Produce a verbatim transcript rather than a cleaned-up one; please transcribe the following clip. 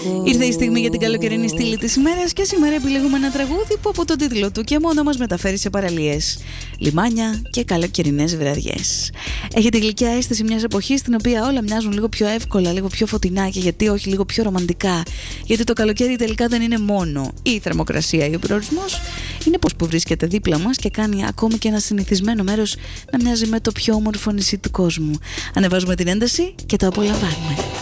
Ήρθε η στιγμή για την καλοκαιρινή στήλη της ημέρας και σήμερα επιλέγουμε ένα τραγούδι που από τον τίτλο του και μόνο μας μεταφέρει σε παραλίες, λιμάνια και καλοκαιρινές βραδιές. Έχετε γλυκιά αίσθηση μιας εποχής στην οποία όλα μοιάζουν λίγο πιο εύκολα, λίγο πιο φωτεινά και γιατί όχι λίγο πιο ρομαντικά. Γιατί το καλοκαίρι τελικά δεν είναι μόνο η θερμοκρασία ή ο προορισμός, είναι πως που βρίσκεται δίπλα μας και κάνει ακόμη και ένα συνηθισμένο μέρος να μοιάζει με το πιο όμορφο νησί του κόσμου. Ανεβάζουμε την ένταση και το απολαμβάνουμε.